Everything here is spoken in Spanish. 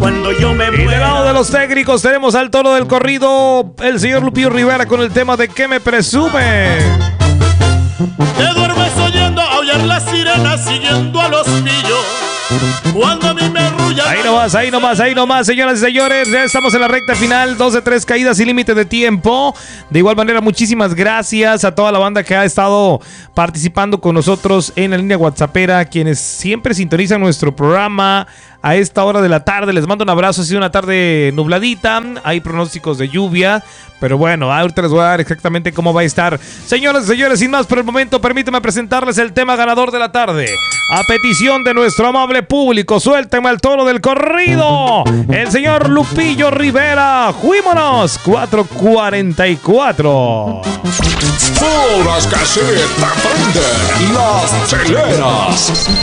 cuando yo me muera. Y del lado de los técnicos tenemos al toro del corrido, el señor Lupillo Rivera, con el tema de ¿Qué me presume? Te duermes oyendo aullar las sirenas siguiendo a los pillos. Cuando a mí me arrullan. Ahí nomás, señoras y señores. Ya estamos en la recta final. 2 de 3 caídas sin límite de tiempo. De igual manera, muchísimas gracias a toda la banda que ha estado participando con nosotros en la línea WhatsAppera, quienes siempre sintonizan nuestro programa a esta hora de la tarde. Les mando un abrazo. Ha sido una tarde nubladita. Hay pronósticos de lluvia. Pero bueno, ahorita les voy a dar exactamente cómo va a estar. Señoras y señores, sin más por el momento, permítanme presentarles el tema ganador de la tarde. A petición de nuestro amable público, suéltenme al toro del corrido, el señor Lupillo Rivera. ¡Juímonos! 4:44. Horas que se te prenden las cheleras.